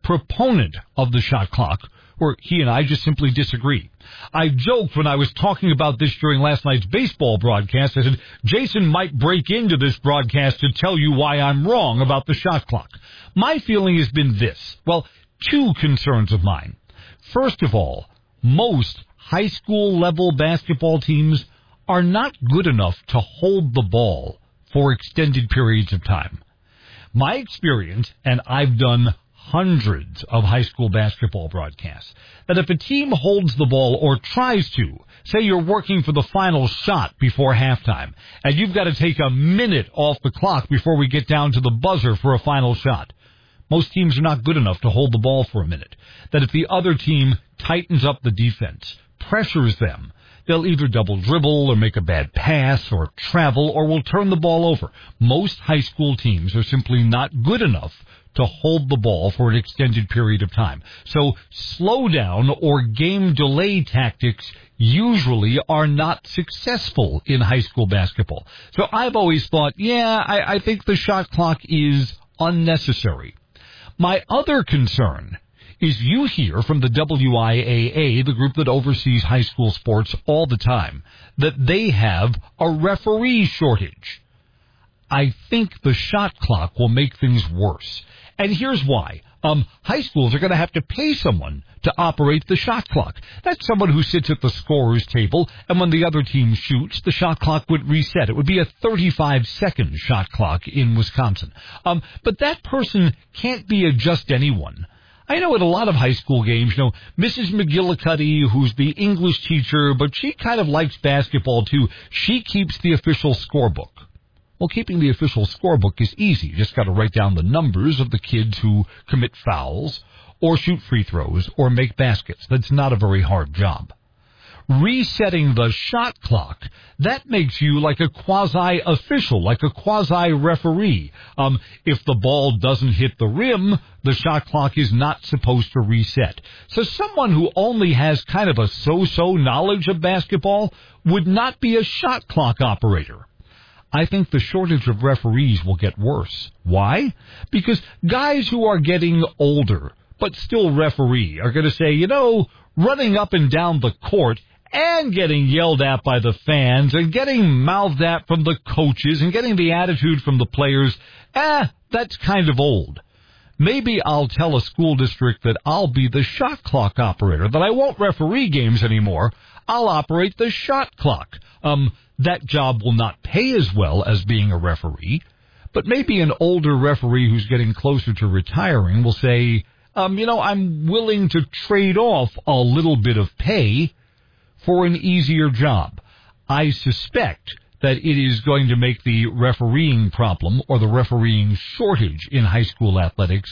proponent of the shot clock, or he and I just simply disagree. I joked when I was talking about this during last night's baseball broadcast. I said, Jason might break into this broadcast to tell you why I'm wrong about the shot clock. My feeling has been this. Well, two concerns of mine. First of all, most high school level basketball teams are not good enough to hold the ball for extended periods of time. My experience, and I've done hundreds of high school basketball broadcasts, that if a team holds the ball or tries to, say you're working for the final shot before halftime, and you've got to take a minute off the clock before we get down to the buzzer for a final shot, most teams are not good enough to hold the ball for a minute. That if the other team tightens up the defense, pressures them, they'll either double dribble or make a bad pass or travel or will turn the ball over. Most high school teams are simply not good enough to hold the ball for an extended period of time. So slow down or game delay tactics usually are not successful in high school basketball. So I've always thought, I think the shot clock is unnecessary. My other concern is you hear from the WIAA, the group that oversees high school sports all the time, that they have a referee shortage. I think the shot clock will make things worse. And here's why. High schools are going to have to pay someone to operate the shot clock. That's someone who sits at the scorer's table, and when the other team shoots, the shot clock would reset. It would be a 35-second shot clock in Wisconsin. But that person can't be just anyone. I know at a lot of high school games, Mrs. McGillicuddy, who's the English teacher, but she kind of likes basketball too, she keeps the official scorebook. Well, keeping the official scorebook is easy. You just got to write down the numbers of the kids who commit fouls or shoot free throws or make baskets. That's not a very hard job. Resetting the shot clock, that makes you like a quasi-official, like a quasi-referee. If the ball doesn't hit the rim, the shot clock is not supposed to reset. So someone who only has kind of a so-so knowledge of basketball would not be a shot clock operator. I think the shortage of referees will get worse. Why? Because guys who are getting older but still referee are going to say, running up and down the court and getting yelled at by the fans and getting mouthed at from the coaches and getting the attitude from the players, that's kind of old. Maybe I'll tell a school district that I'll be the shot clock operator, that I won't referee games anymore. I'll operate the shot clock. That job will not pay as well as being a referee, but maybe an older referee who's getting closer to retiring will say, I'm willing to trade off a little bit of pay for an easier job. I suspect that it is going to make the refereeing problem or the refereeing shortage in high school athletics,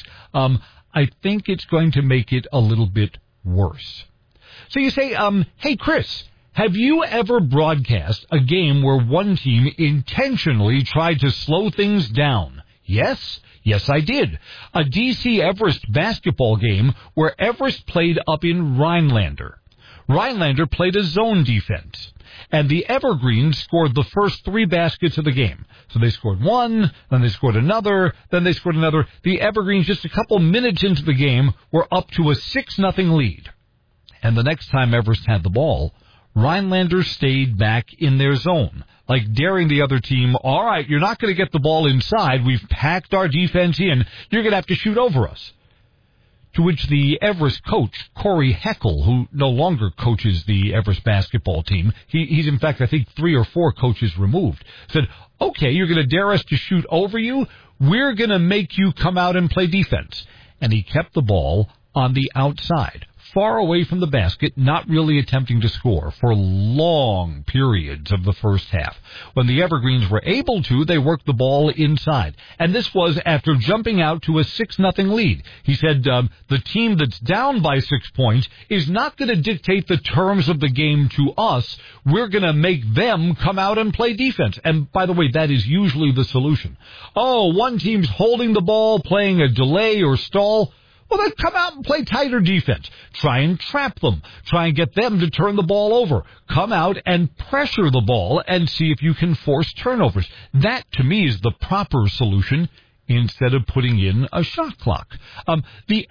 I think it's going to make it a little bit worse. So you say, hey, Chris, have you ever broadcast a game where one team intentionally tried to slow things down? Yes, I did. A D.C. Everest basketball game where Everest played up in Rhinelander. Rhinelander played a zone defense, and the Evergreens scored the first 3 baskets of the game. So they scored one, then they scored another, then they scored another. The Evergreens, just a couple minutes into the game, were up to a 6-0 lead. And the next time Everest had the ball, Rhinelander stayed back in their zone, like daring the other team, all right, you're not going to get the ball inside. We've packed our defense in. You're going to have to shoot over us. To which the Everest coach, Corey Heckel, who no longer coaches the Everest basketball team, he's in fact, I think 3 or 4 coaches removed, said, okay, you're going to dare us to shoot over you? We're going to make you come out and play defense. And he kept the ball on the outside, far away from the basket, not really attempting to score for long periods of the first half. When the Evergreens were able to, they worked the ball inside. And this was after jumping out to a 6-0 lead. He said, the team that's down by 6 points is not going to dictate the terms of the game to us. We're going to make them come out and play defense. And by the way, that is usually the solution. Oh, one team's holding the ball, playing a delay or stall. Well, then come out and play tighter defense. Try and trap them. Try and get them to turn the ball over. Come out and pressure the ball and see if you can force turnovers. That, to me, is the proper solution instead of putting in a shot clock. The